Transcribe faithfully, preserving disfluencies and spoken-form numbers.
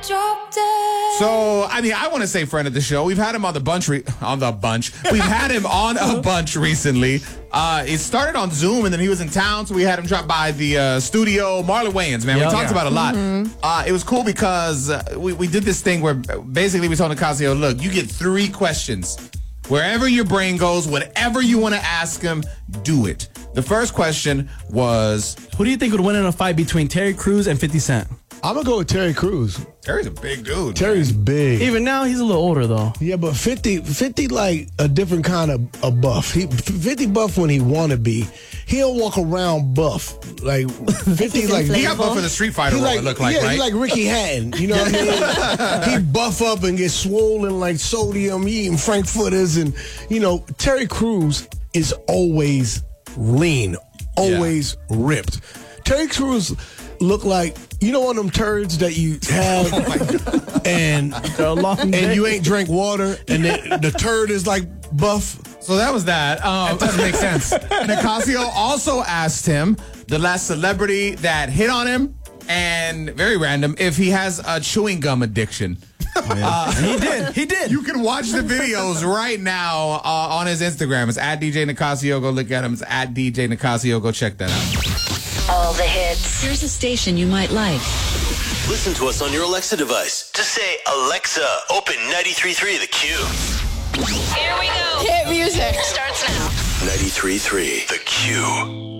Drop dead. So, I mean, I want to say friend of the show. We've had him on the bunch, re- on the bunch. We've had him on a bunch recently. Uh, it started on Zoom, and then he was in town, so we had him drop by the uh, studio. Marlon Wayans, man, Yep. we talked Yeah. about it a lot. Mm-hmm. Uh, it was cool because uh, we, we did this thing where basically we told Nicasio, look, you get three questions. Wherever your brain goes, whatever you want to ask him, do it. The first question was, Who do you think would win in a fight between Terry Crews and fifty Cent? I'm going to go with Terry Crews. Terry's a big dude. Terry's big. Even now, he's a little older, though. Yeah, but fifty, fifty like a different kind of a buff. He, fifty buff when he want to be. He don't walk around buff. Like, fifty like... He got buff for the Street Fighter He role, like, it looked like, yeah, right? he like Ricky Hatton. You know what I mean? He buff up and get swollen like sodium. He eating frankfurters. And, you know, Terry Crews is always lean, always yeah. ripped. Terry Crews look like, you know, one of them turds that you have oh and, and you ain't drank water and the, the turd is like buff. So that was that. Um, that doesn't make sense. Nicasio also asked him, the last celebrity that hit on him, and very random, if he has a chewing gum addiction. Oh, yeah. uh, he did. He did. You can watch the videos right now uh, on his Instagram. It's at D J Nicasio. Go look at him. It's at D J Nicasio. Go check that out. All the hits. Here's a station you might like. Listen to us on your Alexa device. Just say, Alexa, open ninety-three point three The Q. Here we go. Hit music. Starts now. ninety-three point three The Q.